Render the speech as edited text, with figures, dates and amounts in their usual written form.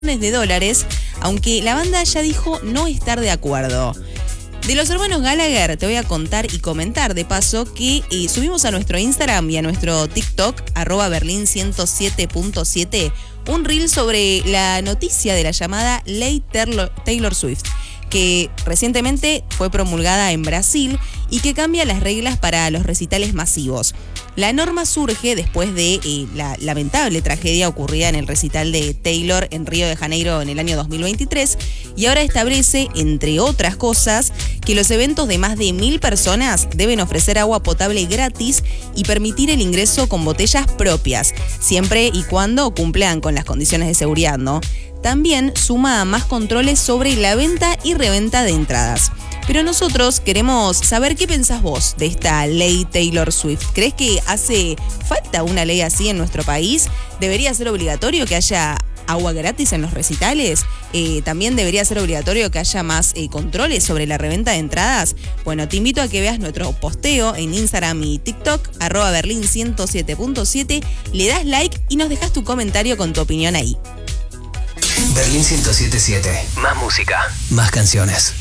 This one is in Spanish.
de dólares, aunque la banda ya dijo no estar de acuerdo. De los hermanos Gallagher te voy a contar y comentar de paso que subimos a nuestro Instagram y a nuestro TikTok, @berlin107.7, un reel sobre la noticia de la llamada Ley Taylor Swift, que recientemente fue promulgada en Brasil y que cambia las reglas para los recitales masivos. La norma surge después de la lamentable tragedia ocurrida en el recital de Taylor en Río de Janeiro en el año 2023 y ahora establece, entre otras cosas, que los eventos de más de 1.000 personas deben ofrecer agua potable gratis y permitir el ingreso con botellas propias, siempre y cuando cumplan con las condiciones de seguridad, ¿no? También suma a más controles sobre la venta y reventa de entradas. Pero nosotros queremos saber qué pensás vos de esta ley Taylor Swift. ¿Crees que hace falta una ley así en nuestro país? ¿Debería ser obligatorio que haya agua gratis en los recitales? ¿También debería ser obligatorio que haya más controles sobre la reventa de entradas? Bueno, te invito a que veas nuestro posteo en Instagram y TikTok, @berlin107.7, le das like y nos dejas tu comentario con tu opinión ahí. Berlin 107.7. Más música, más canciones.